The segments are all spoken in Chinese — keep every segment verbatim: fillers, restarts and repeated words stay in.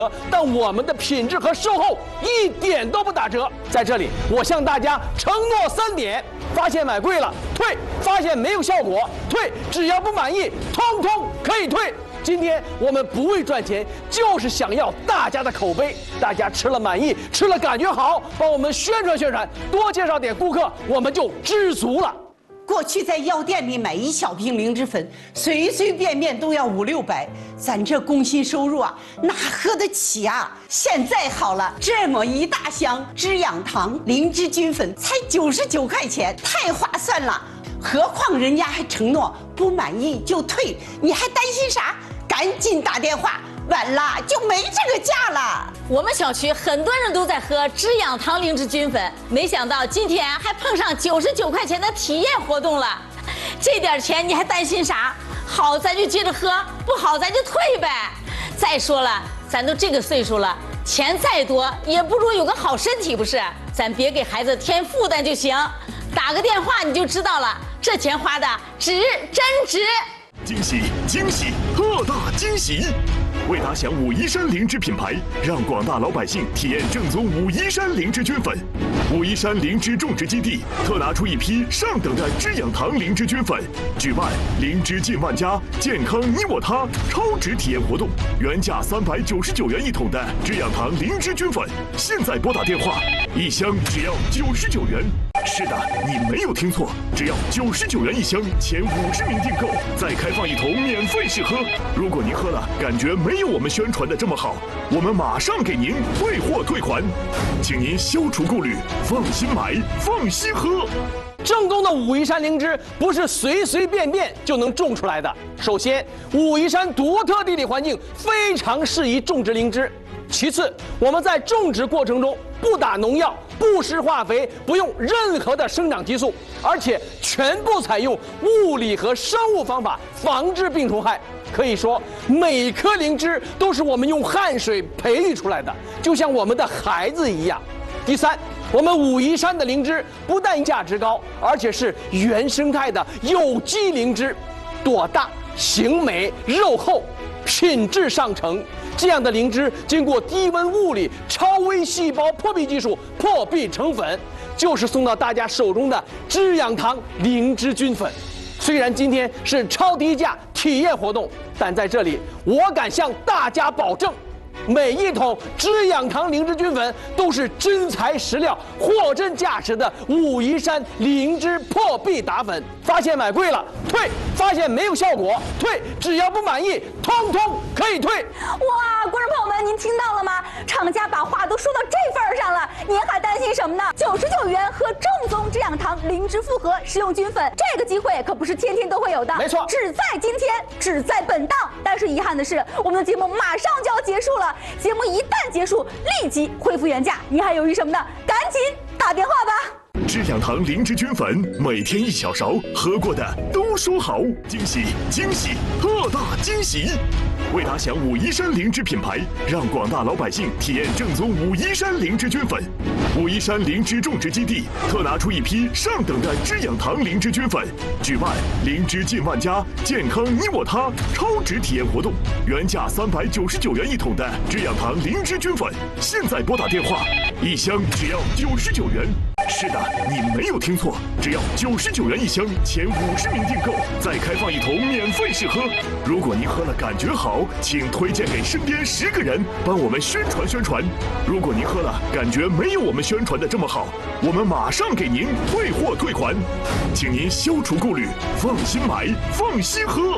但我们的品质和售后一点都不打折。在这里，我向大家承诺三点：发现买贵了退，发现没有效果退，只要不满意，通通可以退。今天我们不为赚钱，就是想要大家的口碑。大家吃了满意，吃了感觉好，帮我们宣传宣传，多介绍点顾客，我们就知足了。 过去在药店里买一小瓶灵芝粉，随随便便都要五六百，咱这工薪收入啊，哪喝得起啊？现在好了，这么一大箱滋养堂灵芝菌粉才九十九块钱，太划算了。何况人家还承诺不满意就退，你还担心啥？赶紧打电话。 晚了就没这个价了。 我们小区很多人都在喝滋养堂灵芝菌粉，没想到今天还碰上九十九块钱的体验活动了。这点钱你还担心啥？好咱就接着喝，不好咱就退呗。再说了，咱都这个岁数了，钱再多也不如有个好身体，不是？咱别给孩子添负担就行。打个电话你就知道了，这钱花的值，真值。 惊喜惊喜，特大惊喜！ 为打响武夷山灵芝品牌，让广大老百姓体验正宗武夷山灵芝菌粉。武夷山灵芝种植基地特拿出一批上等的滋养堂灵芝菌粉，举办灵芝进万家，健康你我他超值体验活动。原价三百九十九元一桶的滋养堂灵芝菌粉，现在拨打电话，一箱只要九十九元。是的，你没有听错，只要九十九元一箱，前五十名订购再开放一桶免费试喝。如果您喝了感觉没有我们宣传的这么好，我们马上给您退货退款，请您消除顾虑，放心买，放心喝。 正宗的武夷山灵芝不是随随便便就能种出来的。首先，武夷山独特地理环境非常适宜种植灵芝。其次，我们在种植过程中不打农药、不施化肥，不用任何的生长激素，而且全部采用物理和生物方法防治病虫害。可以说，每颗灵芝都是我们用汗水培育出来的，就像我们的孩子一样。第三，我们武夷山的灵芝不但价值高，而且是原生态的有机灵芝，朵大、形美、肉厚，品质上乘。这样的灵芝经过低温物理、超微细胞破壁技术破壁成粉，就是送到大家手中的滋养堂灵芝菌粉。虽然今天是超低价体验活动，但在这里我敢向大家保证，每一桶滋养堂灵芝菌粉都是真材实料、货真价实的武夷山灵芝破壁打粉。发现买贵了退，发现没有效果退，只要不满意，通通可以退。 哇，观众朋友们，您听到了吗？厂家把话都说到这份儿上了，您还担心什么呢？九十九元喝正宗滋养堂灵芝复合食用菌粉，这个机会可不是天天都会有的， 没错， 只在今天，只在本档。但是遗憾的是，我们的节目马上就要结束了，节目一旦结束，立即恢复原价。您还犹豫什么呢？赶紧打电话吧。 滋养堂灵芝菌粉，每天一小勺，喝过的都说好。惊喜惊喜，特大惊喜！为打响武夷山灵芝品牌，让广大老百姓体验正宗武夷山灵芝菌粉。武夷山灵芝种植基地特拿出一批上等的滋养堂灵芝菌粉，举办灵芝进万家，健康你我他超值体验活动。原价三百九十九元一桶的滋养堂灵芝菌粉，现在拨打电话，一箱只要九十九元。是的，你没有听错，只要九十九元一箱，前五十名订购再开放一桶免费试喝。如果您喝了感觉好，请推荐给身边十个人，帮我们宣传宣传。如果您喝了感觉没有我们宣传的这么好，我们马上给您退货退款，请您消除顾虑，放心买，放心喝。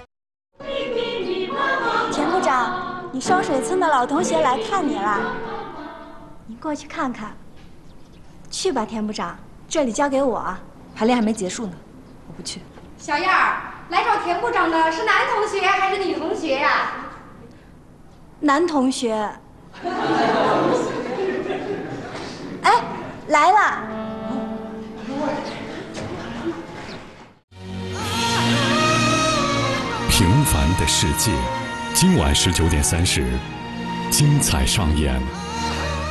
田部长，你双水村的老同学来看你了，你过去看看。去吧，田部长，这里交给我。 排练还没结束呢，我不去。 小燕儿，来找田部长的是男同学还是女同学呀？ 男同学。哎，来了。 平凡的世界，今晚十九点三十，精彩上演。